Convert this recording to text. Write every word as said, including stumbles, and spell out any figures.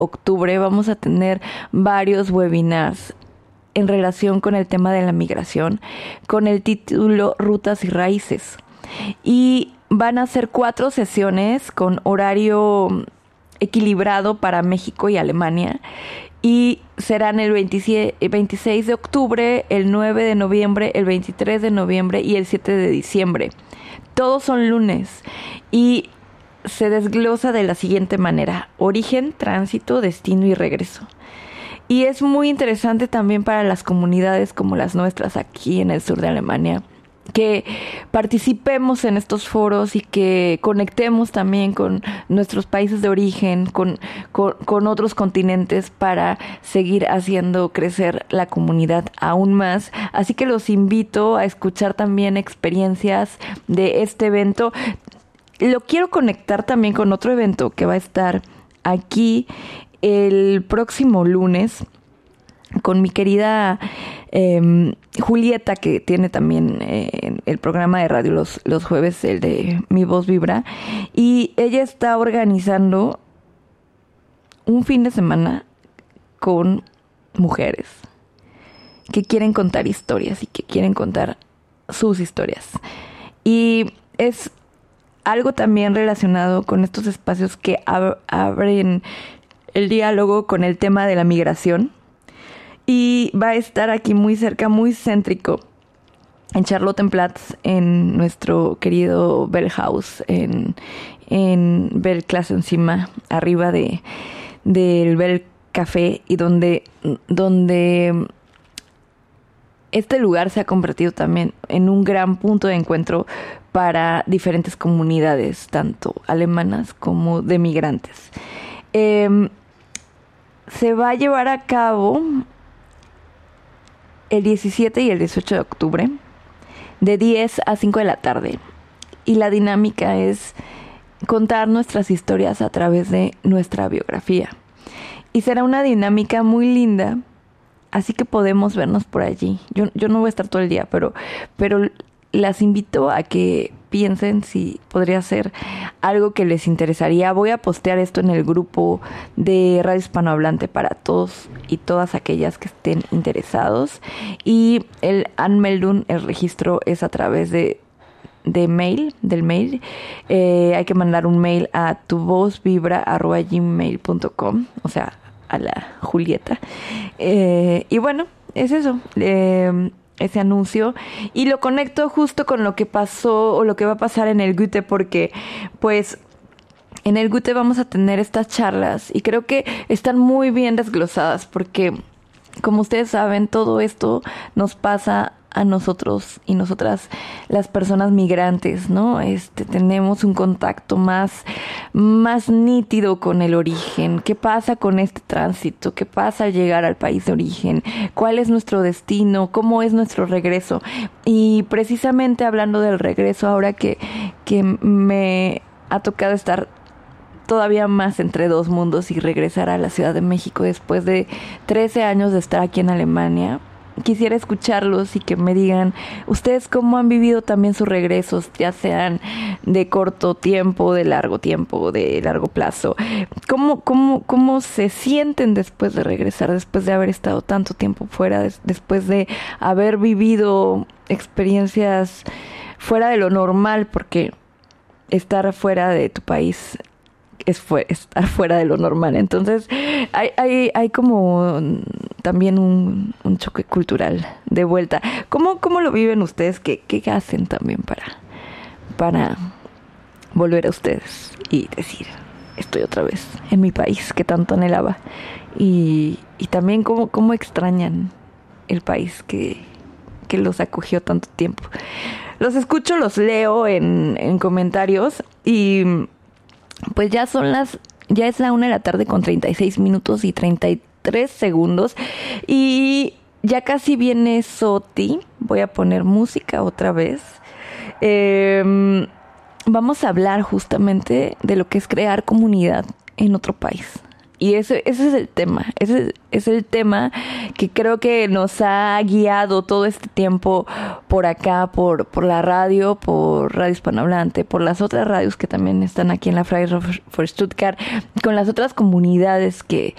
octubre vamos a tener varios webinars en relación con el tema de la migración, con el título Rutas y Raíces. Y van a ser cuatro sesiones con horario equilibrado para México y Alemania. Y serán el veintiséis de octubre, el nueve de noviembre, el veintitrés de noviembre y el siete de diciembre. Todos son lunes y se desglosa de la siguiente manera: origen, tránsito, destino y regreso. Y es muy interesante también para las comunidades como las nuestras aquí en el sur de Alemania, que participemos en estos foros y que conectemos también con nuestros países de origen, con, con, con otros continentes para seguir haciendo crecer la comunidad aún más. Así que los invito a escuchar también experiencias de este evento. Lo quiero conectar también con otro evento que va a estar aquí el próximo lunes con mi querida eh, Julieta, que tiene también eh, el programa de radio los, los jueves, el de Mi Voz Vibra, y ella está organizando un fin de semana con mujeres que quieren contar historias y que quieren contar sus historias. Y es algo también relacionado con estos espacios que ab- abren el diálogo con el tema de la migración. Y va a estar aquí muy cerca, muy céntrico, en Charlottenplatz, en nuestro querido Bell House, en, en Bell Clase encima, arriba de del Bell Café, y donde, donde este lugar se ha convertido también en un gran punto de encuentro para diferentes comunidades, tanto alemanas como de migrantes. Eh, se va a llevar a cabo el diecisiete y el dieciocho de octubre, de diez a cinco de la tarde. Y la dinámica es contar nuestras historias a través de nuestra biografía. Y será una dinámica muy linda, así que podemos vernos por allí. Yo, yo no voy a estar todo el día, pero, pero las invito a que piensen si podría ser algo que les interesaría. Voy a postear esto en el grupo de Radio Hispanohablante para todos y todas aquellas que estén interesados. Y el Anmeldung, el registro, es a través de, de mail, del mail. Eh, hay que mandar un mail a tuvozvibra arroba gmail punto com, o sea, a la Julieta. Eh, y bueno, es eso. Eh, ese anuncio, y lo conecto justo con lo que pasó o lo que va a pasar en el Goethe, porque pues en el Goethe vamos a tener estas charlas y creo que están muy bien desglosadas, porque como ustedes saben, todo esto nos pasa a nosotros y nosotras, las personas migrantes, ¿no? Este, tenemos un contacto más, más nítido con el origen. ¿Qué pasa con este tránsito? ¿Qué pasa al llegar al país de origen? ¿Cuál es nuestro destino? ¿Cómo es nuestro regreso? Y precisamente hablando del regreso, ahora que, que me ha tocado estar todavía más entre dos mundos y regresar a la Ciudad de México después de trece años de estar aquí en Alemania, quisiera escucharlos y que me digan ustedes cómo han vivido también sus regresos, ya sean de corto tiempo, de largo tiempo, de largo plazo. ¿Cómo, cómo, cómo se sienten después de regresar, después de haber estado tanto tiempo fuera, des, después de haber vivido experiencias fuera de lo normal? Porque estar fuera de tu país es fue, estar fuera de lo normal. Entonces hay, hay, hay como también un, un choque cultural de vuelta. ¿Cómo, cómo lo viven ustedes? ¿Qué, qué hacen también para, para volver a ustedes y decir, estoy otra vez en mi país que tanto anhelaba? Y, y también cómo, cómo extrañan el país que, que los acogió tanto tiempo. Los escucho, los leo en, en comentarios, y pues ya son las, ya es la una de la tarde con treinta y seis minutos y treinta y tres segundos. Y ya casi viene Soti. Voy a poner música otra vez. Eh, vamos a hablar justamente de lo que es crear comunidad en otro país. Y ese, ese es el tema, ese es el tema que creo que nos ha guiado todo este tiempo por acá, por, por la radio, por Radio Hispanohablante, por las otras radios que también están aquí en la Fridays for Stuttgart, con las otras comunidades que,